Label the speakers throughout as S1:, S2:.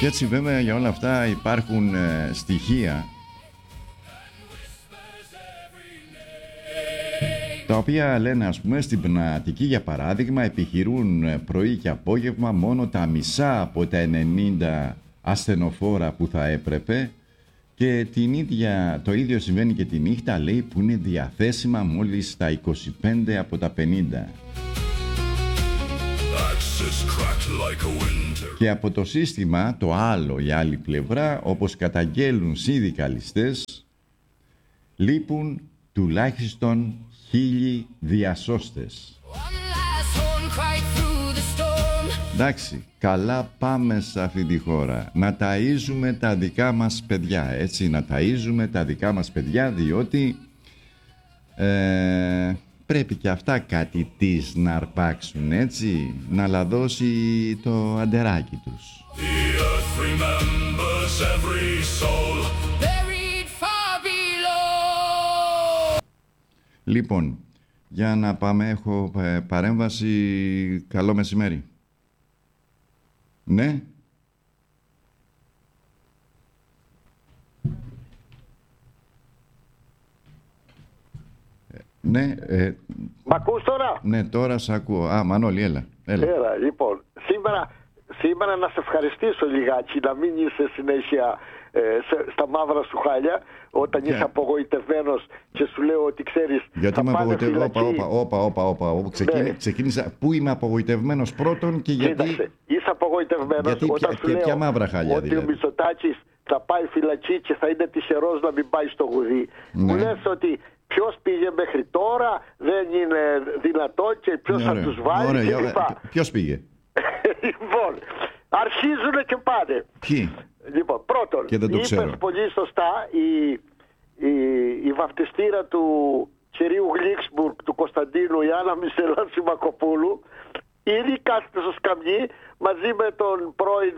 S1: Και έτσι βέβαια για όλα αυτά υπάρχουν στοιχεία τα οποία λένε, ας πούμε, στην Αττική για παράδειγμα επιχειρούν πρωί και απόγευμα μόνο τα μισά από τα 90 ασθενοφόρα που θα έπρεπε, και το ίδιο συμβαίνει και τη νύχτα, λέει, που είναι διαθέσιμα μόλις τα 25 από τα 50. Και από το σύστημα το άλλο, η άλλη πλευρά, όπως καταγγέλουν συνδικαλιστές, λείπουν τουλάχιστον 1.000 διασώστες. Εντάξει, καλά πάμε σε αυτή τη χώρα. Να ταΐζουμε τα δικά μας παιδιά, έτσι, να ταΐζουμε τα δικά μας παιδιά, διότι πρέπει και αυτά κάτι της να αρπάξουν, έτσι, να λαδώσει το αντεράκι τους. Λοιπόν, για να πάμε, έχω παρέμβαση. Καλό μεσημέρι. Ναι. Ναι.
S2: Μ' ακούς τώρα?
S1: Ναι, τώρα σ' ακούω. Μανώλη, έλα.
S2: Λοιπόν, σήμερα να σε ευχαριστήσω λιγάκι, να μην είσαι συνέχεια στα μαύρα σου χάλια, όταν είσαι απογοητευμένος και σου λέω ότι ξέρεις.
S1: Γιατί είμαι απογοητευμένος? Όπα. Ξεκίνησα. Πού είμαι απογοητευμένος πρώτον και γιατί?
S2: Κοίταξε, είσαι απογοητευμένος όταν σου λέω
S1: μαύρα χάλια,
S2: ότι
S1: δηλαδή?
S2: ο Μητσοτάκης θα πάει φυλακή και θα είναι τυχερός να μην πάει στο γουδί.
S1: Ναι.
S2: Μου λες ότι ποιος πήγε μέχρι τώρα, δεν είναι δυνατό και ποιος θα τους βάλει κλπ.
S1: Ποιος πήγε?
S2: Λοιπόν, αρχίζουν και πάνε.
S1: Ποιοι?
S2: Λοιπόν, πρώτον, είπες πολύ σωστά, η βαφτιστήρα του κυρίου Γλίξμπουργκ, του Κωνσταντίνου, η Άννα Μισελά Σιμακοπούλου, ήδη κάθεται στο σκαμνί μαζί με τον πρώην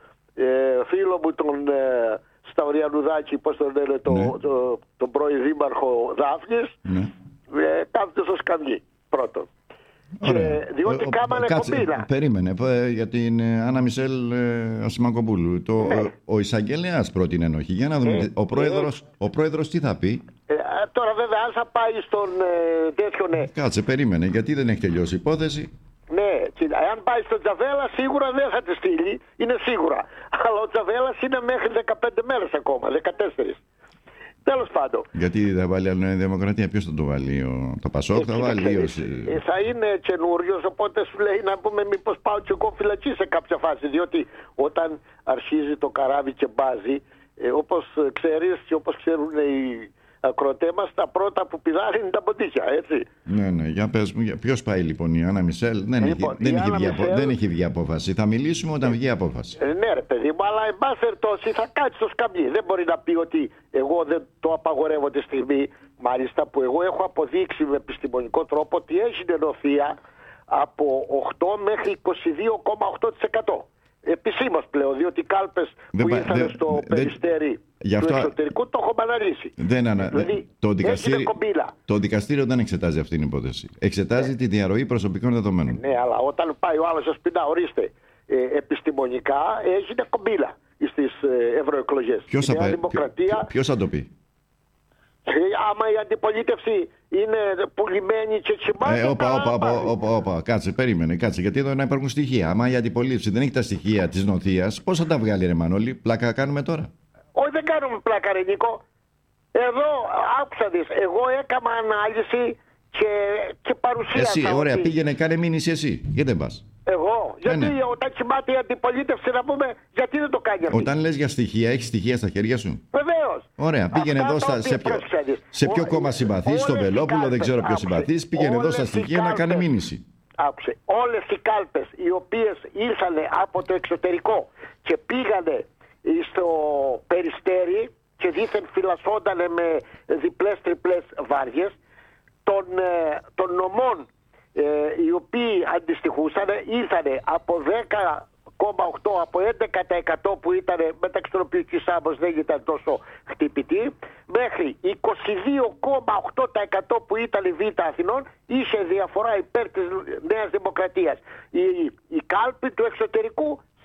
S2: φίλο μου, τον Σταυριανουδάκη, πώς τον λένε, τον πρώην δήμαρχο Δάφνης, κάθεται στο σκαμνί, πρώτον. Διότι κάμανε κομπίνα.
S1: Περίμενε, για την Άννα Μισελ Σιμακοπούλου. Ο εισαγγελέας πρότεινε ενοχή. Για να δούμε, ο πρόεδρος τι θα πει?
S2: Τώρα βέβαια αν θα πάει στον τέτοιον...
S1: Κάτσε, περίμενε, γιατί δεν έχει τελειώσει η υπόθεση.
S2: Ναι, αν πάει στον Τζαβέλα σίγουρα δεν θα τη στείλει, είναι σίγουρα. Αλλά ο Τζαβέλας είναι μέχρι 15 μέρες ακόμα, 14. Τέλος πάντων.
S1: Γιατί θα βάλει άλλη Δημοκρατία, ποιος θα το βάλει? Το Πασόκ θα βάλει?
S2: Θα είναι καινούριος, οπότε σου λέει να πούμε μήπως πάω και εγώ φυλακή σε κάποια φάση. Διότι όταν αρχίζει το καράβι και μπάζει, όπως ξέρεις και όπως ξέρουν οι ακροατές μας, τα πρώτα που πηδάνε είναι τα ποντίκια, έτσι.
S1: Ναι, για πες μου, ποιος πάει λοιπόν? Η Άννα Μισελ? Δεν έχει βγει απόφαση. Θα μιλήσουμε όταν βγει απόφαση.
S2: Ναι ρε παιδί μου, αλλά εν πάση περιπτώσει θα κάτσει στο σκαμνί. Δεν μπορεί να πει ότι εγώ δεν το απαγορεύω τη στιγμή, μάλιστα που εγώ έχω αποδείξει με επιστημονικό τρόπο ότι έχει νοθεία από 8 μέχρι 22,8%. Επισήμως πλέον, διότι οι κάλπες που ήρθαν στο Περιστέρι του εξωτερικού το έχουμε αναλύσει. Δηλαδή,
S1: το δικαστήριο δεν εξετάζει αυτή την υπόθεση. Εξετάζει τη διαρροή προσωπικών δεδομένων.
S2: Ναι, αλλά όταν πάει ο άλλος να πει, ορίστε, επιστημονικά έγινε κομπίλα στις ευρωεκλογές.
S1: Ποιος θα το πει?
S2: Άμα η αντιπολίτευση είναι πουλημένη και τσιμπάει.
S1: Όπα, κάτσε, περίμενε, γιατί εδώ να υπάρχουν στοιχεία. Άμα η αντιπολίτευση δεν έχει τα στοιχεία της νοθείας, πώς θα τα βγάλει, ρε Μανώλη? Πλάκα κάνουμε τώρα?
S2: Όχι, δεν κάνουμε πλάκα, ρε Νίκο. Εδώ, άκουσα δεις, εγώ έκανα ανάλυση και παρουσίασα.
S1: Εσύ, ωραία, πήγαινε, κάνε μήνυση εσύ. Γιατί δεν πας?
S2: Εγώ, γιατί όταν κοιμάται η αντιπολίτευση να πούμε, γιατί δεν το κάνει αυτή?
S1: Όταν λες για στοιχεία, έχεις στοιχεία στα χέρια σου?
S2: Βεβαίως.
S1: Ωραία, πήγαινε εδώ σε ποιο κόμμα συμπαθείς, στο Βελόπουλο, δεν ξέρω ποιο συμπαθείς, πήγαινε εδώ στα στοιχεία να κάνει μήνυση.
S2: Άκουσε, όλες οι κάλπες οι οποίες ήρθαν από το εξωτερικό και πήγανε στο Περιστέρι και δήθεν φυλασσόντανε με διπλές-τριπλές βάριες των νομών οι οποίοι αντιστοιχούσαν, ήρθανε από 10,8, από 11% που ήταν, μεταξύ των οποίων και Σάμπος δεν ήταν τόσο χτυπητή, μέχρι 22,8% που ήταν η Β' Αθηνών, είχε διαφορά υπέρ της Νέας Δημοκρατίας. Η κάλπη του εξωτερικού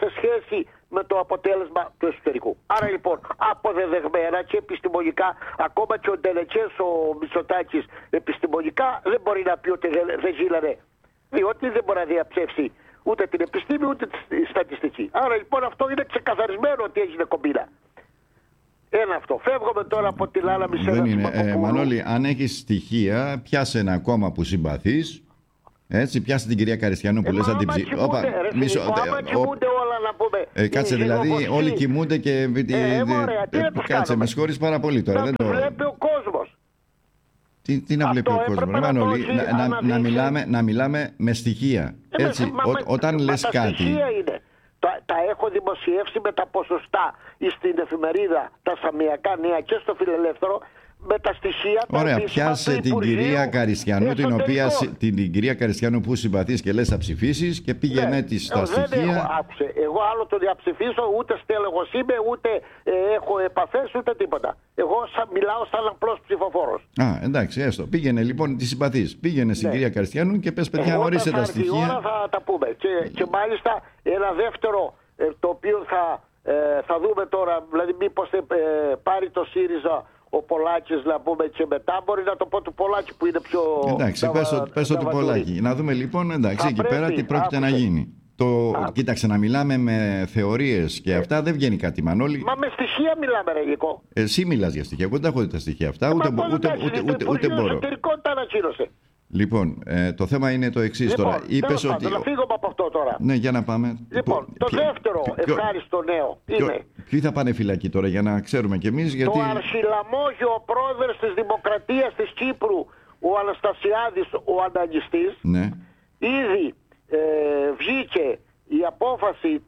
S2: σε σχέση με το αποτέλεσμα του εσωτερικού. Άρα λοιπόν αποδεδεγμένα και επιστημονικά, ακόμα και ο Ντελετσές ο Μητσοτάκης επιστημονικά δεν μπορεί να πει ότι δεν ζήλανε, διότι δεν μπορεί να διαψεύσει ούτε την επιστήμη ούτε τη στατιστική. Άρα λοιπόν αυτό είναι ξεκαθαρισμένο ότι έγινε κομπίνα. Ένα αυτό. Φεύγουμε τώρα από την άλλα μισέρα.
S1: Δεν είναι. Μανώλη, αν έχεις στοιχεία, πιάσε ένα κόμμα που συμπαθείς. Έτσι, πιάσε την κυρία Καριστιανού που λες να την ψηφίσει.
S2: Άμα κοιμούνται όλα να πούμε.
S1: Κάτσε, δηλαδή όλοι κοιμούνται και. Κάτσε, με συγχωρείς πάρα πολύ τώρα.
S2: Να το βλέπει ο κόσμος.
S1: Τι να βλέπει ο κόσμος, Μανώλη, να μιλάμε με στοιχεία. Έτσι, όταν λες κάτι.
S2: Τα έχω δημοσιεύσει με τα ποσοστά στην εφημερίδα τα Σαμιακά Νέα και στο Φιλελεύθερο με τα στοιχεία.
S1: Ωραία, πιάσε την κυρία Καριστιανού, την κυρία Καριστιανού που συμπαθείς και λες θα ψηφίσεις και πήγαινε τη στα στοιχεία.
S2: Εγώ άλλο το διαψηφίσω, ούτε στέλεχος είμαι, ούτε έχω επαφές, ούτε τίποτα. Εγώ μιλάω σαν απλός ψηφοφόρος.
S1: Εντάξει, έστω. Πήγαινε λοιπόν, τη συμπαθείς. Πήγαινε στην κυρία Καριστιανού και πες παιδιά, ορίστε τα στοιχεία.
S2: Ώρα θα τα πούμε. Και μάλιστα ένα δεύτερο το οποίο θα δούμε τώρα, δηλαδή μήπως πάρει το ΣΥΡΙΖΑ ο Πολάκης να πούμε και μετά, μπορεί να το πω του Πολάκη που είναι πιο.
S1: Εντάξει, πες το του Πολάκη. Να δούμε λοιπόν, εντάξει, εκεί πέρα τι πρόκειται να γίνει. Κοίταξε, να μιλάμε με θεωρίες και αυτά δεν βγαίνει κάτι, Μανώλη.
S2: Μα με στοιχεία μιλάμε, ρε Νικό.
S1: Εσύ μιλάς για στοιχεία. Εγώ δεν έχω δει τα στοιχεία αυτά, ούτε μπορώ.
S2: Εσωτερικότητα ανακοίνωσε.
S1: Λοιπόν, το θέμα είναι το εξής τώρα. Είπες ότι.
S2: Να φύγω από αυτό τώρα.
S1: Ναι, για να πάμε.
S2: Λοιπόν, το δεύτερο ευχάριστο νέο είναι.
S1: Ποιοι θα πάνε φυλακή τώρα, για να ξέρουμε κι εμείς. Γιατί.
S2: Το Αρσιλαμόγιο πρόεδρος της Δημοκρατίας της Κύπρου, ο Αναστασιάδης, ο ανταγιστής,
S1: ναι.
S2: Ήδη βγήκε η απόφαση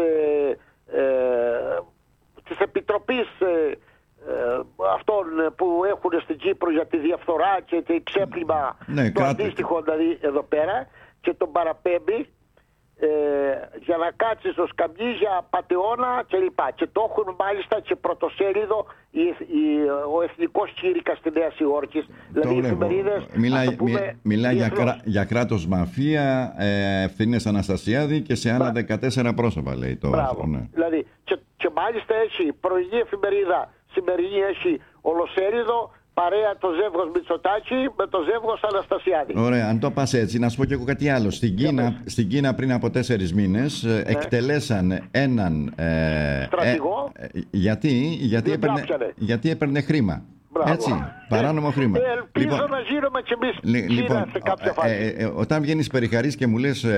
S2: της Επιτροπής αυτών που έχουν στην Κύπρο για τη διαφθορά και το ξέπλυμα, το αντίστοιχο δηλαδή εδώ πέρα, και τον παραπέμπει για να κάτσει στο σκαμνί για πατεώνα κλπ. Και το έχουν μάλιστα και πρωτοσέλιδο ο Εθνικός Κήρυκας στη Νέα Υόρκης. Δηλαδή οι εφημερίδες.
S1: Μιλάει για κράτος μαφία, ευθύνες Αναστασιάδη και σε άλλα 14 πρόσωπα, λέει το άρθρο. Ναι.
S2: Δηλαδή, και μάλιστα έχει πρωινή εφημερίδα, σημερινή έχει ολοσέλιδο, παρέα το ζεύγος Μητσοτάκη με το ζεύγος Αναστασιάδη.
S1: Ωραία, αν το πας έτσι, να σου πω και εγώ κάτι άλλο. Στην Κίνα πριν από 4 μήνες εκτελέσαν έναν
S2: στρατηγό.
S1: Γιατί έπαιρνε χρήμα. Μπράβο. Έτσι, παράνομο χρήμα.
S2: Ελπίζω να γίνομαι και εμείς σε κάποια φάση.
S1: Όταν βγαίνεις περιχαρής και μου λες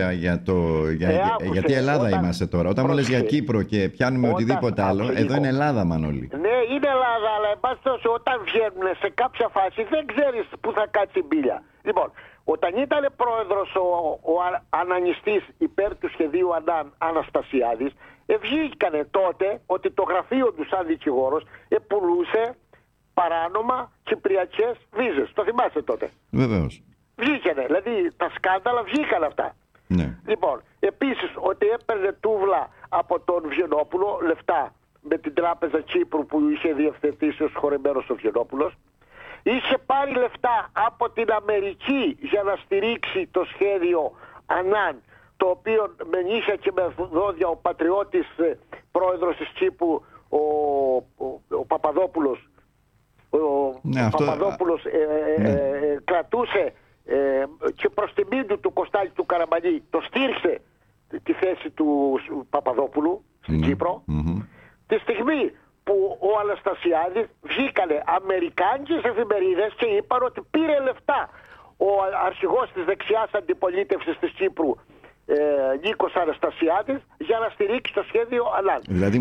S1: γιατί Ελλάδα είμαστε τώρα, όταν μου λες για Κύπρο και πιάνουμε οτιδήποτε άλλο, εδώ είναι Ελλάδα, Μανώλη.
S2: Ναι, είναι Ελλάδα, αλλά εν πάση περιπτώσει όταν βγαίνουν σε κάποια φάση δεν ξέρεις που θα κάτσει η μπίλια. Λοιπόν, όταν ήταν πρόεδρος ο ανανιστής υπέρ του σχεδίου Αναστασιάδης, βγήκανε τότε ότι το γραφείο του σαν δικηγόρος πουλούσε παράνομα κυπριακές βίζες. Το θυμάστε τότε?
S1: Βεβαίως.
S2: Βγήκανε, δηλαδή τα σκάνδαλα βγήκαν αυτά.
S1: Ναι.
S2: Λοιπόν, επίσης ότι έπαιρνε τούβλα από τον Βιενόπουλο λεφτά με την Τράπεζα Κύπρου που είχε διευθετήσει ως χωρεμένος ο Βιενόπουλος. Είχε πάρει λεφτά από την Αμερική για να στηρίξει το σχέδιο Ανάν, το οποίο με νύχια και με δόντια ο πατριώτης πρόεδρος της Κύπρου ο Παπαδόπουλος. Παπαδόπουλος κρατούσε και προς τιμήν του Κωστάκη του Καραμανλή το στήριξε τη θέση του Παπαδόπουλου στην Κύπρο. Τη στιγμή που ο Αναστασιάδης βγήκανε αμερικάνικες εφημερίδες και είπαν ότι πήρε λεφτά ο αρχηγός της δεξιάς αντιπολίτευσης της Κύπρου, Νίκος Αναστασιάδης, για να στηρίξει το σχέδιο Ανάν.
S1: Δηλαδή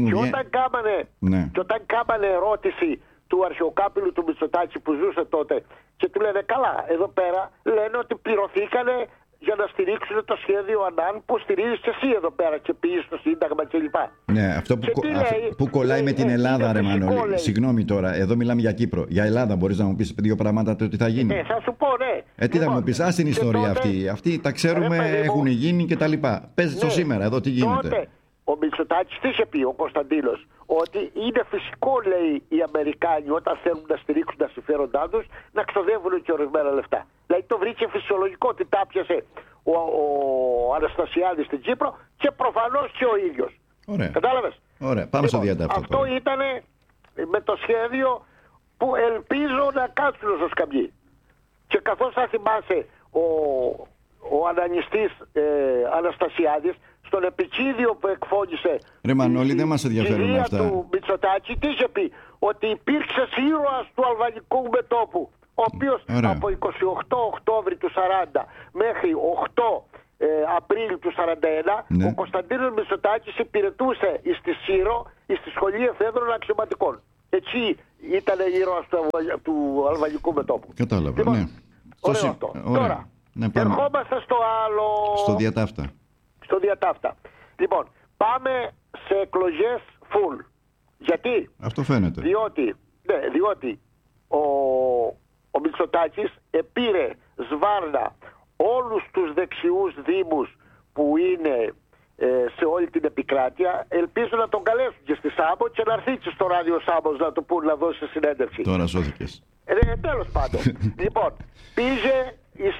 S2: και όταν κάμανε ερώτηση του αρχαιοκάπηλου του Μητσοτάκη που ζούσε τότε και του λένε καλά, εδώ πέρα λένε ότι πληρωθήκανε για να στηρίξουν το σχέδιο Ανάν που στηρίζεις και εσύ εδώ πέρα και πήγες στο Σύνταγμα κλπ.
S1: Ναι, αυτό που κολλάει με την Ελλάδα, ρε Μανώλη. Συγγνώμη τώρα, εδώ μιλάμε για Κύπρο. Για Ελλάδα μπορείς να μου πεις δύο πράγματα τι θα γίνει?
S2: Θα σου πω, ναι.
S1: Τι θα μου πεις, την ιστορία αυτή. Αυτοί τα ξέρουμε, έχουν γίνει κτλ. Πες το σήμερα, εδώ τι γίνεται.
S2: Τότε ο Μητσοτάκης τι είχε πει ο Κωνσταντίνος? Ότι είναι φυσικό, λέει, οι Αμερικάνοι όταν θέλουν να στηρίξουν τα συμφέροντά τους να ξοδεύουν και ορισμένα λεφτά. Δηλαδή το βρήκε φυσιολογικό ότι τα πιασε ο Αναστασιάδης στην Κύπρο και προφανώς και ο ίδιος.
S1: Ωραία.
S2: Κατάλαβες.
S1: Ωραία. Πάμε στο διατάφτα.
S2: Αυτό ήταν με το σχέδιο που ελπίζω να κάτσουν στο σκαμνί. Και καθώς θα θυμάσαι ο ανανιστής Αναστασιάδης στον επικίδιο που εκφώνησε
S1: Ρε Μανώλη, δεν μας ενδιαφέρουν αυτά.
S2: του Μητσοτάκη, τι είχε πει? Ότι υπήρξε ήρωας του αλβανικού μετώπου, ο οποίος από 28 Οκτώβρη του 40 μέχρι 8 Απρίλη του 41,
S1: ναι,
S2: ο Κωνσταντίνος Μητσοτάκης υπηρετούσε στη Σύρο, στη Σχολή Εφέδρων Αξιωματικών. Έτσι ήταν ήρωας του αλβανικού μετώπου.
S1: Κατάλαβα,
S2: Λοιπόν,
S1: ναι.
S2: ωραίο αυτό. Τώρα,
S1: ναι,
S2: ερχόμαστε στο άλλο...
S1: Στο διατάφτα.
S2: Στο διατάφτα. Λοιπόν, πάμε σε εκλογές full. Γιατί?
S1: Αυτό φαίνεται.
S2: Διότι ο Μητσοτάκης επήρε σβάρνα όλους τους δεξιούς δήμους που είναι σε όλη την επικράτεια. Ελπίζω να τον καλέσουν και στη Σάμπο και να έρθει και στο ράδιο Σάμπος να του πούν να δώσει συνέντευξη.
S1: Τώρα σώθηκες.
S2: Τέλος πάντων. Λοιπόν, πήγε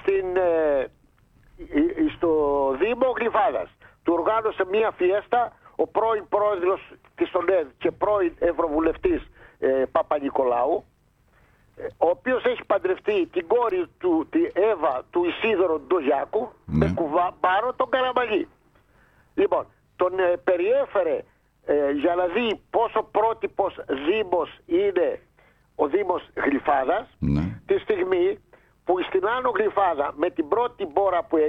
S2: στο Δήμο Γλυφάδας. Του οργάνωσε μία φιέστα ο πρώην πρόεδρος της ΟΝΕΔ και πρώην ευρωβουλευτής Παπα-Νικολάου, ο οποίος έχει παντρευτεί την κόρη του, τη Εύα του Ισίδωρο Ντοζιάκου, με κουβάρο τον Καραμαλή. Λοιπόν, τον περιέφερε για να δει πόσο πρότυπος δήμος είναι ο Δήμος Γλυφάδας, τη στιγμή που στην Άνω Γλυφάδα με την πρώτη μπόρα που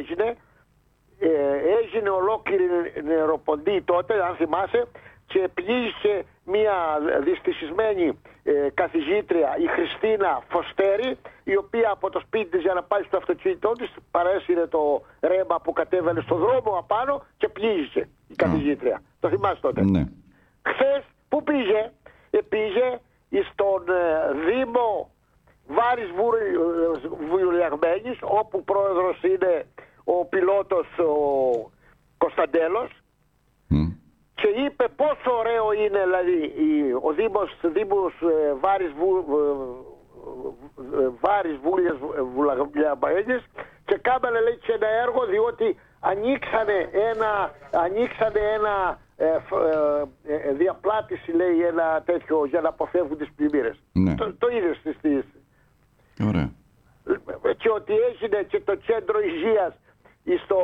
S2: έγινε ολόκληρη νεροποντή τότε, αν θυμάσαι, και πλήγησε μια δυστυχισμένη καθηγήτρια, η Χριστίνα Φωστέρη, η οποία από το σπίτι της για να πάει στο αυτοκίνητό της παρέσυρε το ρέμα που κατέβαινε στο δρόμο απάνω και πλήγησε η καθηγήτρια. Το θυμάσαι τότε?
S1: Ναι.
S2: Χθες που πήγε? Πήγε στον Δήμο Βάρης Βουλιαγμένης, όπου πρόεδρος είναι ο πιλότος ο Κωνσταντέλος, και είπε πόσο ωραίο είναι δηλαδή ο Δήμος Βάρης Βουλιαγμένης, και κάμανε, λέει, και ένα έργο, διότι ανοίξανε ένα διαπλάτηση, λέει, ένα τέτοιο για να αποφεύγουν τις πλημμύρες.
S1: Ναι.
S2: Το είδες στις...
S1: Ωραία.
S2: Και ότι έγινε και το κέντρο υγείας στο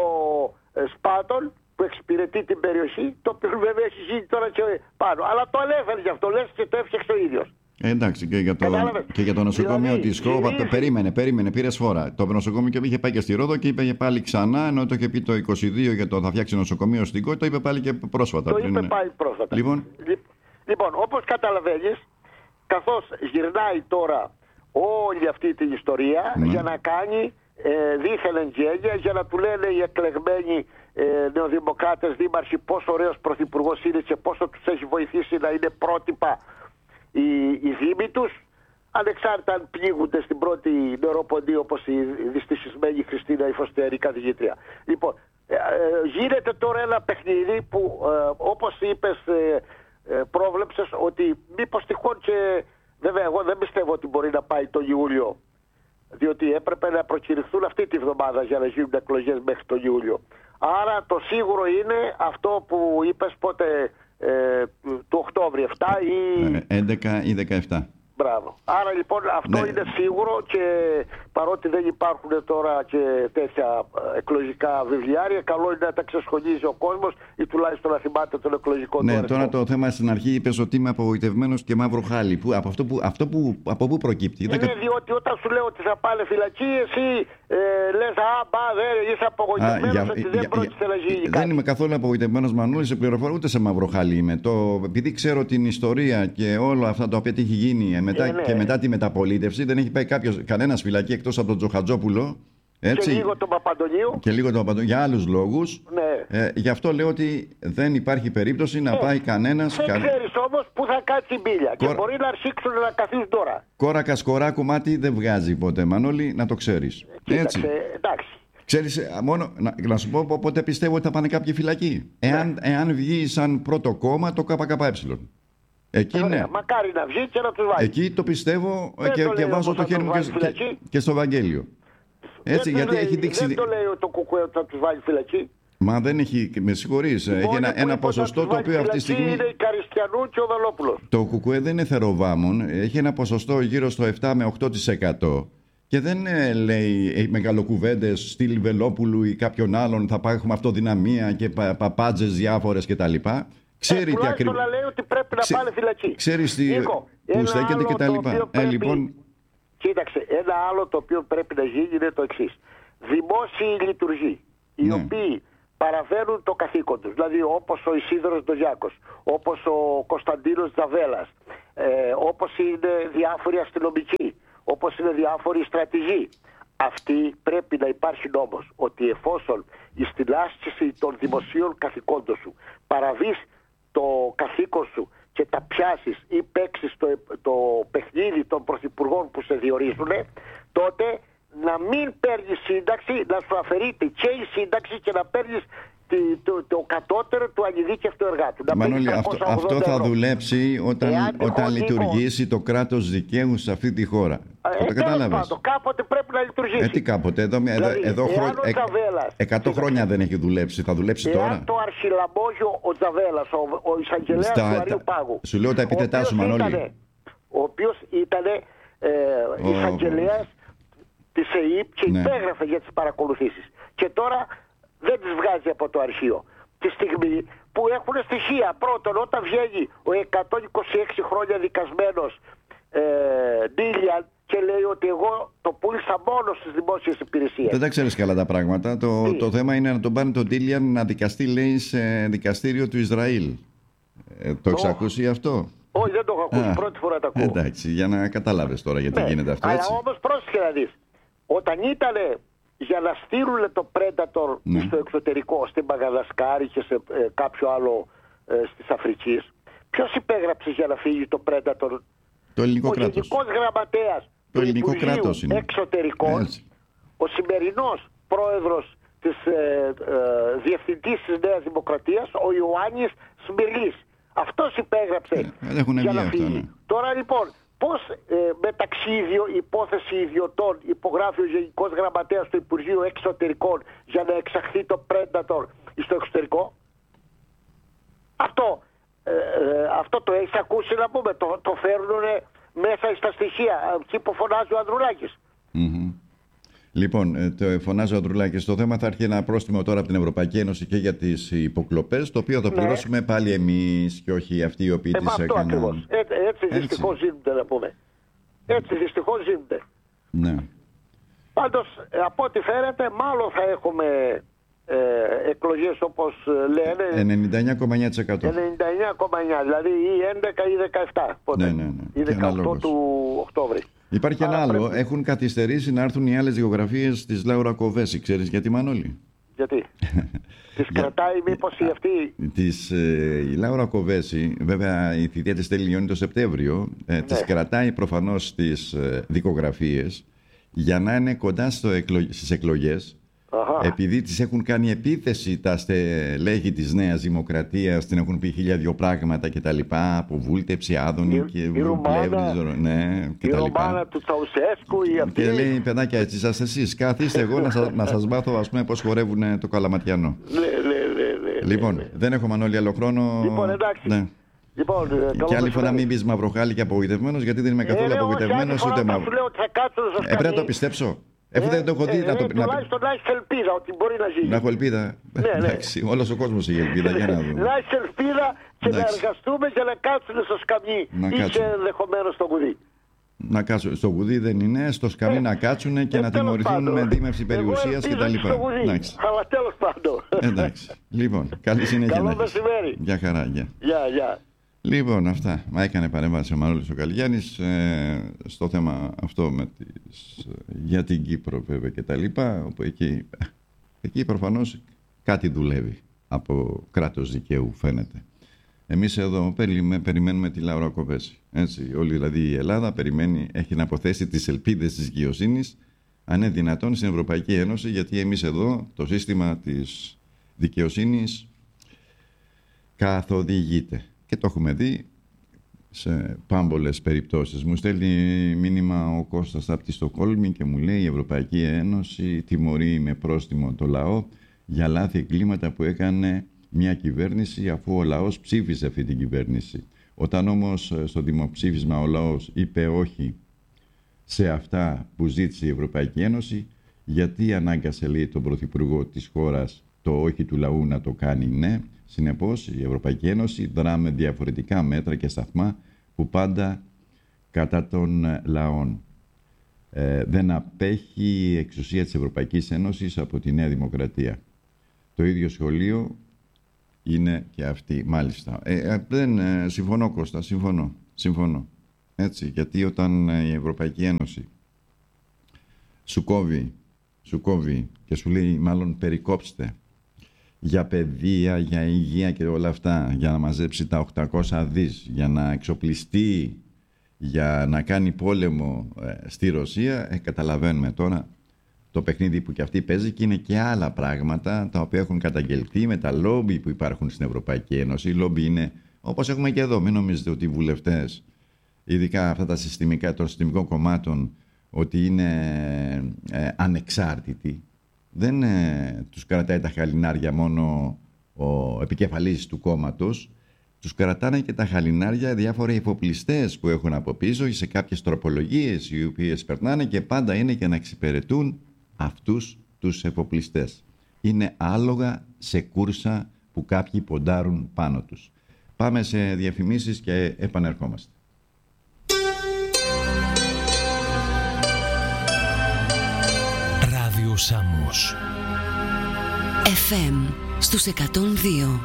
S2: Σπάτον που εξυπηρετεί την περιοχή, το οποίο βέβαια έχει γίνει τώρα και πάνω. Αλλά το ανέφερε γι' αυτό, λες, και το έφτιαξε ο ίδιος.
S1: Εντάξει, και για το νοσοκομείο της Χόβα, περίμενε, πήρε φορά. Το νοσοκομείο και είχε πάει και στη Ρόδο και είπε πάλι ξανά, ενώ το είχε πει το 22 για το θα φτιάξει νοσοκομείο στην Κόη, το είπε πάλι και πρόσφατα.
S2: Είπε πάλι πρόσφατα. Λοιπόν, όπως καταλαβαίνεις, καθώς γυρνάει τώρα όλη αυτή την ιστορία, για να κάνει δίθεν εγγένεια, για να του λένε οι εκλεγμένοι νεοδημοκράτες δήμαρχοι πόσο ωραίος πρωθυπουργός είναι και πόσο τους έχει βοηθήσει να είναι πρότυπα οι δήμοι τους, ανεξάρτητα αν πλήγονται στην πρώτη νεροποντή όπως η δυστυχισμένη Χριστίνα η Φωστέρη καθηγήτρια. Λοιπόν, γίνεται τώρα ένα παιχνίδι που όπως είπες, πρόβλεψες, ότι μήπως τυχόν, και βέβαια εγώ δεν πιστεύω ότι μπορεί να πάει το Ιούλιο, διότι έπρεπε να προκηρυχθούν αυτή τη βδομάδα για να γίνουν εκλογές μέχρι τον Ιούλιο. Άρα το σίγουρο είναι αυτό που είπες, πότε, του Οκτώβρη 7 ή
S1: 11 ή 17.
S2: Μπράβο. Άρα λοιπόν αυτό είναι σίγουρο, και παρότι δεν υπάρχουν τώρα και τέτοια εκλογικά βιβλιάρια, καλό είναι να τα ξεσχολίζει ο κόσμος ή τουλάχιστον να θυμάται τον εκλογικό του αριθμό. Τώρα
S1: το θέμα στην αρχή είπες ότι είμαι απογοητευμένος και μαύρο χάλι. Από πού προκύπτει?
S2: Είναι διότι όταν σου λέω ότι θα πάνε φυλακή, εσύ λες είσαι απογοητευμένος ότι δεν πρόκειται να γίνει κάτι.
S1: Δεν είμαι καθόλου απογοητευμένος, Μανούλη, σε πληροφορώ, ούτε σε μαύρο χάλι είμαι. Επειδή ξέρω την ιστορία και όλα αυτά τα οποία έχει γίνει και μετά τη μεταπολίτευση, δεν έχει πάει κανένας φυλακή εκτός από τον Τζοχατζόπουλο. Έτσι,
S2: και λίγο τον Παπαντονίου.
S1: Και λίγο τον Παπαντονίου, για άλλους λόγους.
S2: Ναι.
S1: Γι' αυτό λέω ότι δεν υπάρχει περίπτωση να πάει κανένας.
S2: Δεν ξέρεις όμως πού θα κάτσει η μπίλια. Και μπορεί να αρχίσουν να καθίσουν τώρα.
S1: Κόρακα σκορά κομμάτι δεν βγάζει ποτέ, Μανώλη, να το ξέρεις.
S2: Κοίταξε, εντάξει.
S1: Ξέρεις, να σου πω πότε πιστεύω ότι θα πάνε κάποιοι φυλακοί. Εάν βγει σαν πρώτο κόμμα το ΚΚΕ. Εκεί ναι.
S2: Μακάρι να βγει και να τους βάλει.
S1: Εκεί το πιστεύω και βάζω το χέρι μου και στο Βαγγέλιο. Έτσι, γιατί έχει δείξει.
S2: Δεν το λέει το ΚΚΕ ότι θα τους βάλει φυλακή.
S1: Μα δεν έχει, με συγχωρείς, έχει ένα ποσοστό το οποίο αυτή τη στιγμή...
S2: Είναι η Καριστιανού και ο Βελόπουλος.
S1: Το ΚΚΕ δεν είναι θεροβάμων, έχει ένα ποσοστό γύρω στο 7 με 8%. Και δεν λέει μεγαλοκουβέντες στυλ Βελόπουλου ή κάποιον άλλον, θα έχουμε αυτοδυναμία και παπάντζες διάφορες κτλ. Ξέρει τι ακριβώς.
S2: Να λέει ότι πρέπει να πάνε φυλακή.
S1: Ξέρεις που στέκεται κτλ. Λοιπόν...
S2: Κοίταξε, ένα άλλο το οποίο πρέπει να γίνει είναι το εξής. Δημόσιοι λειτουργοί, οι οποίοι παραβαίνουν το καθήκον τους, δηλαδή όπως ο Ισίδωρος Ντοζιάκος, όπως ο Κωνσταντίνος Τζαβέλας, όπως είναι διάφοροι αστυνομικοί, όπως είναι διάφοροι στρατηγοί. Αυτοί πρέπει να υπάρχει νόμος ότι εφόσον στην άσκηση των δημοσίων καθηκόντων σου παραβείς το καθήκον σου και τα πιάσεις ή παίξεις το παιχνίδι των πρωθυπουργών που σε διορίζουν, τότε να μην παίρνεις σύνταξη, να σου αφαιρείται και η σύνταξη και να παίρνεις το κατώτερο του ανειδίκευτου εργάτου.
S1: Μανώλη, αυτό θα δουλέψει όταν λειτουργήσει το κράτος δικαίου σε αυτή τη χώρα. Το κατάλαβες.
S2: Κάποτε πρέπει να λειτουργήσει.
S1: Τι κάποτε, εδώ 100 χρόνια δεν έχει δουλέψει, θα δουλέψει τώρα.
S2: Εάν το αρχιλαμπόγιο ο Τζαβέλας, ο εισαγγελέας του Αρείου Πάγου,
S1: σου λέω τα επίθετά σου, Μανώλη,
S2: ο οποίος ήταν εισαγγελέας της ΕΕΠ και υπέγραφε για τις παρακολουθήσεις. Και τώρα δεν τις βγάζει από το αρχείο. Τη στιγμή που έχουν στοιχεία. Πρώτον, όταν βγαίνει ο 126 χρόνια δικασμένος Ντίλιαν και λέει ότι εγώ το πούλησα μόνο στις δημόσιες υπηρεσίες.
S1: Δεν τα ξέρεις καλά τα πράγματα. Το θέμα είναι να τον πάνε τον Ντίλιαν να δικαστεί, λέει, σε δικαστήριο του Ισραήλ. Το έχεις ακούσει αυτό?
S2: Όχι, δεν το έχω ακούσει. Πρώτη φορά το ακούω.
S1: Εντάξει, για να καταλάβεις τώρα γιατί γίνεται αυτό.
S2: Αλλά όμως πρόσεχε να δεις. Όταν ήταν για να στείλουν το Predator στο εξωτερικό, στην Μαδαγασκάρη και σε κάποιο άλλο της Αφρικής, ποιος υπέγραψε για να φύγει το Predator?
S1: Το ελληνικό κράτος.
S2: Ο Γενικός Γραμματέας
S1: του Υπουργείου
S2: Εξωτερικών, ο σημερινός πρόεδρος της διευθυντής της Νέας Δημοκρατίας, ο Ιωάννης Σμυρλής. Αυτός υπέγραψε για να φύγει. Τώρα λοιπόν, πώς μεταξύ υπόθεση ιδιωτών υπογράφει ο Γενικός Γραμματέας του Υπουργείου Εξωτερικών για να εξαχθεί το Predator στο εξωτερικό? Αυτό το έχεις ακούσει να πούμε? Το φέρνουν μέσα στα στοιχεία, εκεί που φωνάζει ο Ανδρουλάκης.
S1: Λοιπόν, το φωνάζει ο Ανδρουλάκης. Το θέμα θα έρχει ένα πρόστιμο τώρα από την Ευρωπαϊκή Ένωση και για τις υποκλοπές, το οποίο θα το πληρώσουμε πάλι εμείς και όχι αυτοί οι οποίοι τις έκαναν.
S2: Έτσι δυστυχώς ζήνονται να πούμε. Έτσι δυστυχώς ζήνονται.
S1: Ναι.
S2: Πάντως, από ό,τι φαίνεται, μάλλον θα έχουμε εκλογές όπως λένε
S1: 99,9%.
S2: 99,9%, δηλαδή ή 11 ή 17. Πότε?
S1: Ναι.
S2: Ή 18 του Οκτώβρη.
S1: Υπάρχει ένα άλλο. Έχουν καθυστερήσει να έρθουν οι άλλες δικογραφίες της Λάουρα Κοβέση. Ξέρεις γιατί, Μανώλη?
S2: Γιατί? Τις κρατάει μήπως η αυτή?
S1: Η Λάουρα Κοβέση, βέβαια η θητεία της τελειώνει το Σεπτέμβριο, τις κρατάει προφανώς τις δικογραφίες για να είναι κοντά στις εκλογές. Επειδή τις έχουν κάνει επίθεση τα στελέχη της Νέας Δημοκρατίας, την έχουν πει 1002 πράγματα και τα λοιπά, από βούλτεψη, άδωνη και βλέβρι, ναι, και τα λοιπά.
S2: Η Ρωμάνα του Τσαουσέσκου ή αυτή.
S1: Και λέει, παιδάκια, έτσι είσαστε εσείς, καθίστε εγώ να σας μάθω, ας πούμε, πώς χορεύουν το καλαματιανό. Λοιπόν, δεν έχω, Μανώλη, άλλο χρόνο.
S2: Λοιπόν, εντάξει.
S1: Ναι.
S2: Λοιπόν,
S1: και άλλη φορά μην πεις μαυροχάλι και απογοητευμένος, γιατί δεν είμαι καθόλου απογοητευμένος ούτε μαύρο. Πρέπει να το πιστέψω. Εφού δεν το έχω δει,
S2: τουλάχιστον να έχεις ελπίδα ότι μπορεί να γίνει.
S1: Να έχω ελπίδα. Εντάξει, όλος ο κόσμος έχει ελπίδα. Για να δούμε.
S2: Να έχεις ελπίδα και να εργαστούμε για να κάτσουν στο σκαμνί ή και ενδεχομένως στο κουδί.
S1: Να κάτσουν στο κουδί δεν είναι, στο σκαμνί να κάτσουν και να τιμωρηθούν με δίμευση περιουσίας κτλ.
S2: Αλλά τέλος πάντων.
S1: Εντάξει. Λοιπόν, καλή συνέχεια.
S2: Καλό μεσημέρι.
S1: Γεια χαρά.
S2: Γεια.
S1: Λοιπόν, αυτά. Μα έκανε παρέμβαση ο Μανώλης ο Καλγιάννης στο θέμα αυτό για την Κύπρο βέβαια και τα λοιπά, όπου εκεί προφανώς κάτι δουλεύει από κράτος δικαίου φαίνεται. Εμείς εδώ περιμένουμε τη Λάουρα Κοβέση. Έτσι, όλη δηλαδή η Ελλάδα περιμένει, έχει να αποθέσει τις ελπίδες της δικαιοσύνης, αν είναι δυνατόν, στην Ευρωπαϊκή Ένωση, γιατί εμείς εδώ το σύστημα της δικαιοσύνης καθοδηγείται. Και το έχουμε δει σε πάμπολες περιπτώσεις. Μου στέλνει μήνυμα ο Κώστας από τη Στοκχόλμη και μου λέει η Ευρωπαϊκή Ένωση τιμωρεί με πρόστιμο το λαό για λάθη εγκλήματα που έκανε μια κυβέρνηση, αφού ο λαός ψήφισε αυτή την κυβέρνηση. Όταν όμως στο δημοψήφισμα ο λαός είπε όχι σε αυτά που ζήτησε η Ευρωπαϊκή Ένωση, γιατί ανάγκασε, λέει, τον Πρωθυπουργό της χώρας το όχι του λαού να το κάνει ναι? Συνεπώς η Ευρωπαϊκή Ένωση δρά με διαφορετικά μέτρα και σταθμά που πάντα κατά των λαών. Δεν απέχει η εξουσία της Ευρωπαϊκής Ένωσης από τη Νέα Δημοκρατία. Το ίδιο σχολείο είναι και αυτή, μάλιστα. Συμφωνώ, Κώστα, συμφωνώ. Έτσι, γιατί όταν η Ευρωπαϊκή Ένωση σου κόβει και σου λέει μάλλον περικόψτε για παιδεία, για υγεία και όλα αυτά, για να μαζέψει τα 800 δις, για να εξοπλιστεί, για να κάνει πόλεμο στη Ρωσία, καταλαβαίνουμε τώρα το παιχνίδι που και αυτή παίζει, και είναι και άλλα πράγματα τα οποία έχουν καταγγελθεί με τα λόμπι που υπάρχουν στην Ευρωπαϊκή Ένωση. Οι λόμπι είναι όπως έχουμε και εδώ. Μην νομίζετε ότι οι βουλευτές, ειδικά αυτά τα συστημικά των συστημικών κομμάτων, ότι είναι ανεξάρτητοι. Δεν τους κρατάει τα χαλινάρια μόνο ο επικεφαλής του κόμματος. Τους κρατάνε και τα χαλινάρια διάφοροι εφοπλιστές που έχουν από πίσω, σε κάποιες τροπολογίες οι οποίες περνάνε, και πάντα είναι για να εξυπηρετούν αυτούς τους εφοπλιστές. Είναι άλογα σε κούρσα που κάποιοι ποντάρουν πάνω τους. Πάμε σε διαφημίσεις και επανερχόμαστε.
S3: Ράδιο Σάμος
S4: FM στους 102.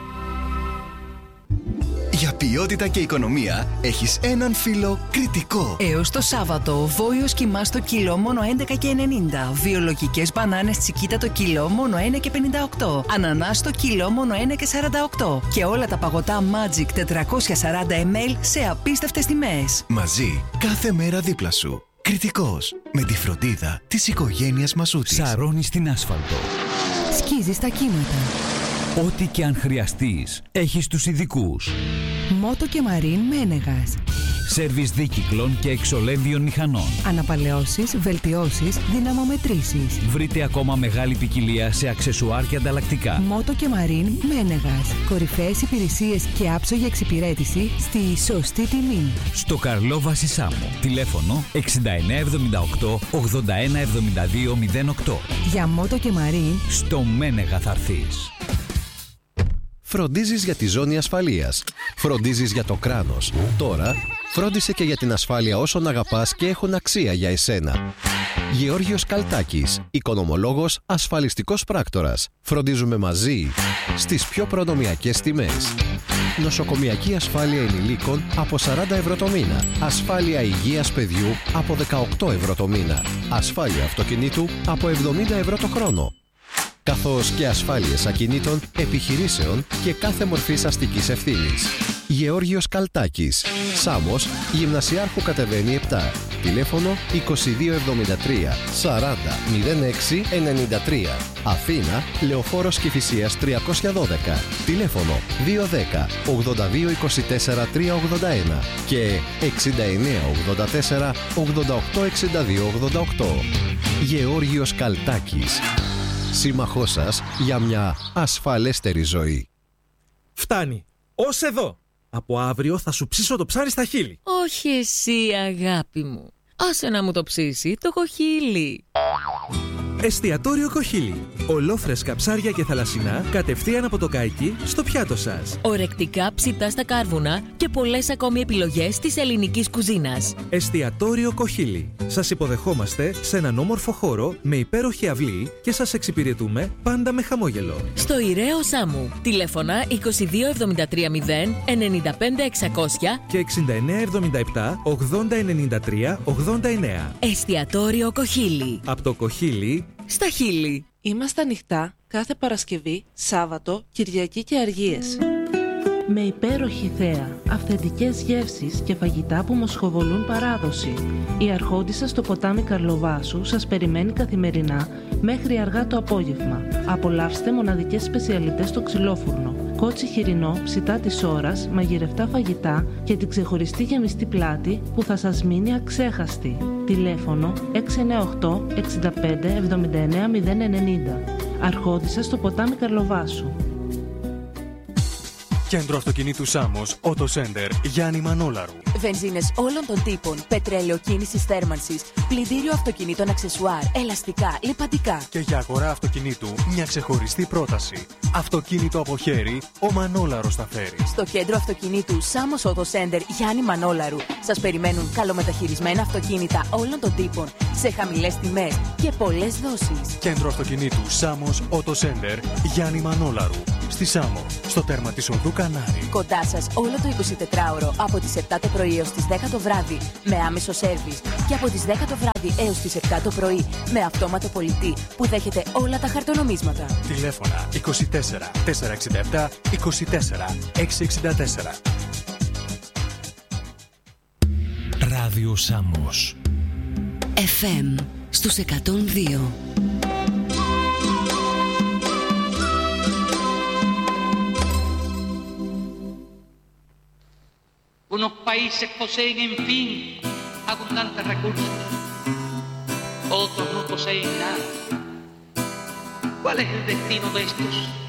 S3: Για ποιότητα και οικονομία έχεις έναν φίλο Κρητικό.
S4: Έως το Σάββατο, βόλιος κιμάς το κιλό μόνο 11,90. Βιολογικές μπανάνες τσικίτα το κιλό μόνο 1,58. Ανανάς το κιλό μόνο 1,48. Και όλα τα παγωτά Magic 440 ml σε απίστευτες τιμές.
S3: Μαζί, κάθε μέρα δίπλα σου. Κρητικός, με τη φροντίδα της οικογένειας Μασούτης.
S5: Σαρώνει στην άσφαλτο.
S4: Σκίζεις τα κύματα.
S5: Ό,τι και αν χρειαστείς, έχεις τους ειδικούς.
S4: Μότο και Μαρίν Μένεγας.
S5: Σέρβις δίκυκλων και εξολέμβιων μηχανών.
S4: Αναπαλαιώσεις, βελτιώσεις, δυναμομετρήσεις.
S5: Βρείτε ακόμα μεγάλη ποικιλία σε αξεσουάρ και ανταλλακτικά.
S4: Μότο και Μαρίν Μένεγας. Κορυφαίες υπηρεσίες και άψογη εξυπηρέτηση στη σωστή τιμή.
S5: Στο Καρλό Βασισάμου. Τηλέφωνο 6978 8172 08.
S4: Για Μότο και Μαρίν,
S5: στο Μένεγα θα έρθεις.
S6: Φροντίζεις για τη ζώνη ασφαλείας. Φροντίζεις για το κράνος. Τώρα, φρόντισε και για την ασφάλεια όσων αγαπάς και έχουν αξία για εσένα. Γεώργιος Καλτάκης, οικονομολόγος, ασφαλιστικός πράκτορας. Φροντίζουμε μαζί στις πιο προνομιακές τιμές. Νοσοκομιακή ασφάλεια ενηλίκων από 40 ευρώ το μήνα. Ασφάλεια υγείας παιδιού από 18 ευρώ το μήνα. Ασφάλεια αυτοκινήτου από 70 ευρώ το χρόνο. Καθώς και ασφάλειες ακινήτων, επιχειρήσεων και κάθε μορφής αστικής ευθύνης. Γεώργιος Καλτάκης, Σάμος, Γυμνασιάρχου κατεβαίνει 7. Τηλέφωνο 2273 40 06 93. Αθήνα, Λεωφόρος Κηφισίας 312. Τηλέφωνο 210 82 24 381 και 69 84 88 62 88. Γεώργιος Καλτάκης, σύμμαχός σας για μια ασφαλέστερη ζωή.
S7: Φτάνει. Ως εδώ. Από αύριο θα σου ψήσω το ψάρι στα χείλη.
S8: Όχι εσύ, αγάπη μου. Άσε να μου το ψήσει το κοχύλι.
S7: Εστιατόριο Κοχύλι. Ολόφρεσκα ψάρια και θαλασσινά κατευθείαν από το καϊκί στο πιάτο σας.
S8: Ορεκτικά ψητά στα κάρβουνα και πολλές ακόμη επιλογές της ελληνικής κουζίνας.
S7: Εστιατόριο Κοχύλι. Σας υποδεχόμαστε σε έναν όμορφο χώρο με υπέροχη αυλή και σας εξυπηρετούμε πάντα με χαμόγελο.
S8: Στο Ιραίο Σάμου. Τηλέφωνα 22730 95 600
S7: και 6977 80 93 89.
S8: Εστιατόριο Κοχύλι.
S7: Από το Κοχύλι
S8: στα χείλη.
S9: Είμαστε ανοιχτά κάθε Παρασκευή, Σάββατο, Κυριακή και Αργίες. Με υπέροχη θέα, αυθεντικές γεύσεις και φαγητά που μοσχοβολούν παράδοση. Η αρχόντισσα στο ποτάμι Καρλοβάσου σας περιμένει καθημερινά μέχρι αργά το απόγευμα. Απολαύστε μοναδικές σπεσιαλιτές στο ξυλόφουρνο. Κότσι χοιρινό ψητά της ώρας, μαγειρευτά φαγητά και την ξεχωριστή γεμιστή πλάτη που θα σας μείνει αξέχαστη. Τηλέφωνο 698 65 79 090. Αρχόντισσα στο ποτάμι Καρλοβάσου.
S10: Κέντρο αυτοκινήτου Σάμος, Auto Center, Γιάννη Μανόλαρου.
S8: Βενζίνες όλων των τύπων, πετρέλαιο κίνησης θέρμανσης, πλυντήριο αυτοκινήτων αξεσουάρ, ελαστικά, λιπαντικά.
S10: Και για αγορά αυτοκινήτου, μια ξεχωριστή πρόταση. Αυτοκίνητο από χέρι, ο Μανόλαρος θα φέρει.
S8: Στο κέντρο αυτοκινήτου Σάμος Auto Center, Γιάννη Μανόλαρου, σας περιμένουν καλομεταχειρισμένα αυτοκίνητα όλων των τύπων, σε χαμηλές τιμές και πολλές δόσεις.
S10: Κέντρο αυτοκινήτου Σάμος Auto Center, Γιάννη Μανόλαρου. Στη Σάμο, στο τέρμα της οδού Κανάρη.
S8: Κοντά σας όλο το 24ωρο από τις 7 το πρωί έως τις 10 το βράδυ με άμεσο σέρβις και από τις 10 το βράδυ έως τις 7 το πρωί με αυτόματο πολιτή που δέχεται όλα τα χαρτονομίσματα.
S10: Τηλέφωνα 24 467 24 664.
S5: Ράδιο Σάμος.
S11: FM στους 102.
S12: Unos países poseen, en fin, abundantes recursos. Otros no poseen nada. ¿Cuál es el destino de estos?